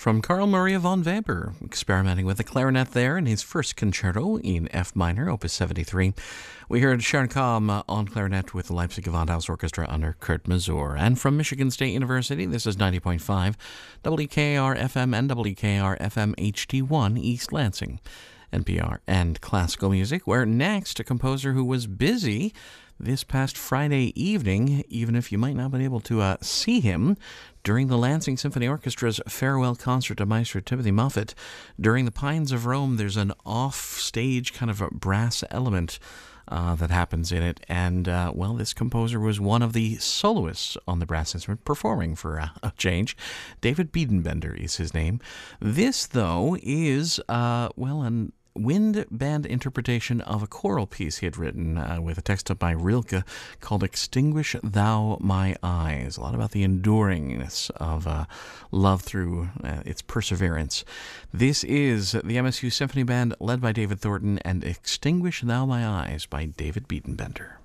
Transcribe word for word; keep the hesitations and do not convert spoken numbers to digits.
from Carl Maria von Weber, experimenting with the clarinet there in his first concerto in F minor, Opus seventy-three. We heard Sharon Cobb on clarinet with the Leipzig Gewandhaus Orchestra under Kurt Masur. And from Michigan State University, this is ninety point five W K R F M and W K R F M H D one East Lansing, N P R and classical music, where next a composer who was busy this past Friday evening, even if you might not have been able to uh, see him during the Lansing Symphony Orchestra's farewell concert to Maestro Timothy Moffett. During the Pines of Rome, there's an off-stage kind of a brass element uh, that happens in it, and, uh, well, this composer was one of the soloists on the brass instrument, performing for uh, a change. David Biedenbender is his name. This, though, is, uh, well, an wind band interpretation of a choral piece he had written uh, with a text by Rilke called Extinguish Thou My Eyes. A lot about the enduringness of uh, love through uh, its perseverance. This is the M S U Symphony Band led by David Thornton and Extinguish Thou My Eyes by David Biedenbender.